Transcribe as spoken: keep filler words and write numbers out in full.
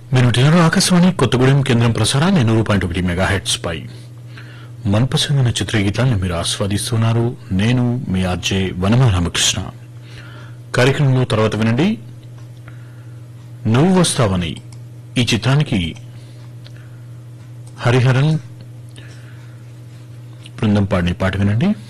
మీరు వింటున్నారు ఆకాశవాణి కొత్తగూడెం కేంద్రం ప్రసారాలు ఎనూరు పాయింట్ ఒకటి మెగా హెడ్స్ పై మనపసందిన చిత్రగీతాలను మీరు ఆస్వాదిస్తున్నారు. నేను మీ ఆర్జే వనమ రామకృష్ణ. కార్యక్రమంలో తర్వాత వినండి నువ్వు వస్తావని. ఈ చిత్రానికి హరిహరన్ బృందం పాడిన పాట వినండి.